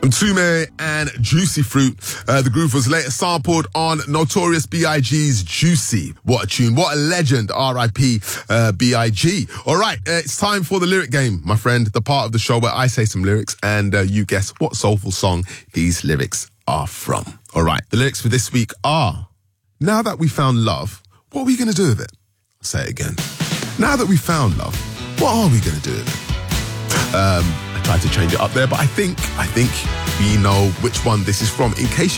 Mtume and Juicy Fruit. The groove was later sampled on Notorious B.I.G.'s Juicy. What a tune. What a legend. R.I.P. B.I.G. All right, it's time for the lyric game, my friend. The part of the show where I say some lyrics and you guess what soulful song these lyrics are from. All right, the lyrics for this week are: now that we found love, what are we going to do with it? I'll say it again. Now that we found love, what are we going to do with it? I tried to change it up there, but I think we know which one this is from. In case